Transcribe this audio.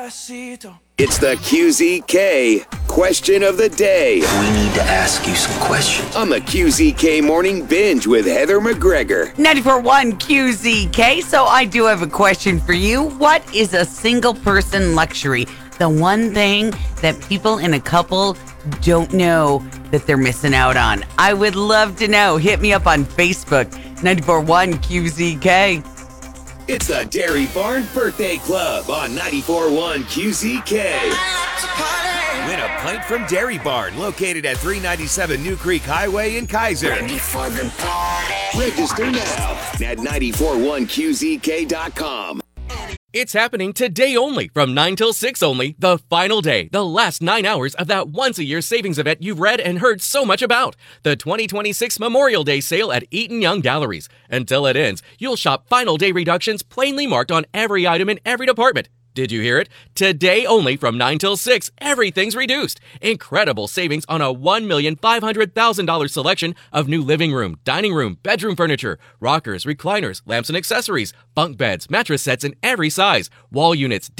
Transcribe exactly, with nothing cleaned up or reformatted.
It's the Q Z K question of the day. We need to ask you some questions. On the Q Z K Morning Binge with Heather McGregor. ninety-four point one Q Z K. So I do have a question for you. What is a single person luxury? The one thing that people in a couple don't know that they're missing out on. I would love to know. Hit me up on Facebook, ninety-four point one Q Z K. It's the Dairy Barn Birthday Club on ninety-four point one Q Z K. Win a pint from Dairy Barn, located at three ninety-seven New Creek Highway in Kaiser. Ready for the party. Register now at nine four one Q Z K dot com. It's happening today only, from nine till six only, the final day, the last nine hours of that once-a-year savings event you've read and heard so much about. The twenty twenty-six Memorial Day sale at Eaton Young Galleries. Until it ends, you'll shop final day reductions plainly marked on every item in every department. Did you hear it? Today only from nine till six, everything's reduced. Incredible savings on a one million five hundred thousand dollars selection of new living room, dining room, bedroom furniture, rockers, recliners, lamps and accessories, bunk beds, mattress sets in every size, wall units,